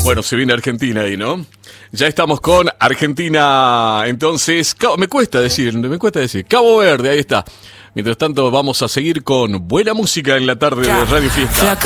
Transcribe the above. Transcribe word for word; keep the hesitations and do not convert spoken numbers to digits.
Bueno, se viene Argentina ahí, ¿no? Ya estamos con Argentina, entonces, me cuesta decir, me cuesta decir, Cabo Verde, ahí está. Mientras tanto, vamos a seguir con buena música en la tarde de Radio Fiesta.